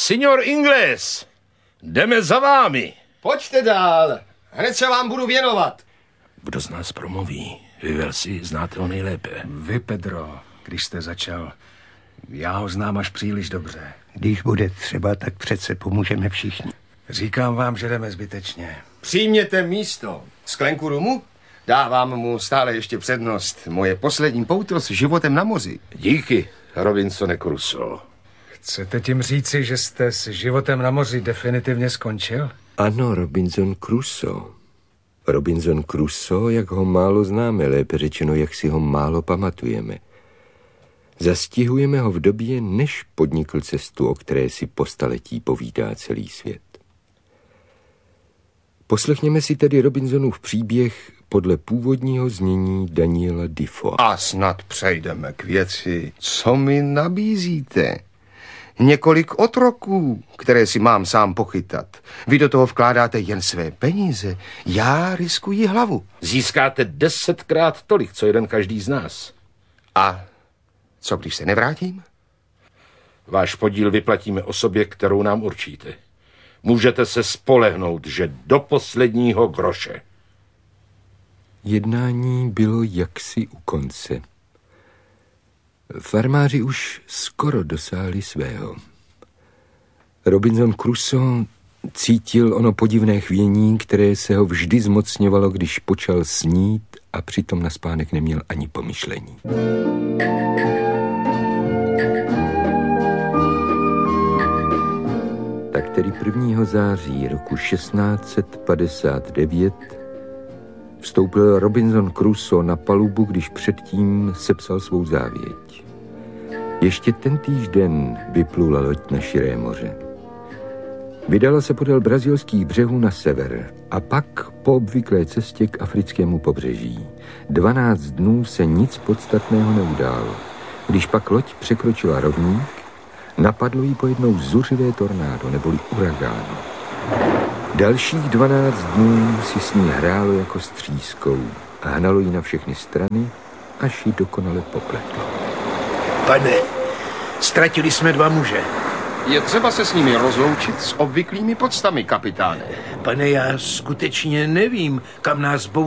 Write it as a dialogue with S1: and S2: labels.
S1: Signor Ingles, jdeme za vámi.
S2: Pojďte dál, hned se vám budu věnovat.
S1: Kdo z nás promluví? Vy, Velsi, znáte ho nejlépe.
S3: Vy, Pedro, když jste začal, já ho znám až příliš dobře.
S4: Když bude třeba, tak přece pomůžeme všichni.
S3: Říkám vám, že jdeme zbytečně.
S2: Přijměte místo. Sklenku rumu? Dávám mu stále ještě přednost. Moje poslední pouto s životem na moři.
S1: Díky, Robinsone Crusoe.
S3: Chcete tím říci, že jste s životem na moři definitivně skončil?
S5: Ano, Robinson Crusoe. Robinson Crusoe, jak ho málo známe, lépe řečeno, jak si ho málo pamatujeme. Zastihujeme ho v době, než podnikl cestu, o které si po staletí povídá celý svět. Poslechněme si tedy Robinsonův příběh podle původního znění Daniela Defoe.
S2: A snad přejdeme k věci. Co mi nabízíte? Několik otroků, které si mám sám pochytat. Vy do toho vkládáte jen své peníze. Já riskuji hlavu.
S1: Získáte 10krát tolik, co jeden každý z nás.
S2: A co, když se nevrátím?
S1: Váš podíl vyplatíme osobě, kterou nám určíte. Můžete se spolehnout, že do posledního groše.
S5: Jednání bylo jaksi u konce. Farmáři už skoro dosáhli svého. Robinson Crusoe cítil ono podivné chvění, které se ho vždy zmocňovalo, když počal snít a přitom na spánek neměl ani pomyšlení. Tak tedy 1. září roku 1659 vstoupil Robinson Crusoe na palubu, když předtím sepsal svou závěť. Ještě tentýž den vyplula loď na širé moře. Vydala se podél brazilských břehů na sever a pak po obvyklé cestě k africkému pobřeží. 12 dnů se nic podstatného neudálo. Když pak loď překročila rovník, napadlo jí pojednou zuřivé tornádo neboli uragán. Dalších 12 dnů si s ní hrálo jako s třískou a hnalo ji na všechny strany, až ji dokonale popletlo.
S1: Pane, ztratili jsme 2 muže.
S2: Je třeba se s nimi rozloučit s obvyklými podstami, kapitáne.
S1: Pane, já skutečně nevím, kam nás